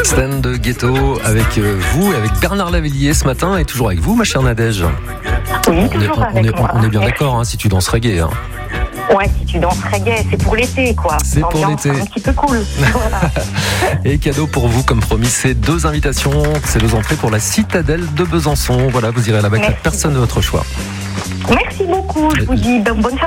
Stan de Ghetto avec vous, avec Bernard Lavilliers ce matin et toujours avec vous, ma chère Nadège. Oui, toujours avec moi. On est bien d'accord, hein, si tu danses reggae. Hein. Ouais, si tu danses reggae, c'est pour l'été, quoi. C'est pour l'été. Un petit peu cool. Voilà. Et cadeau pour vous, comme promis, c'est 2 invitations. C'est 2 entrées pour la Citadelle de Besançon. Voilà, vous irez là-bas avec la personne de votre choix. Merci beaucoup. Je vous dis bonne soirée.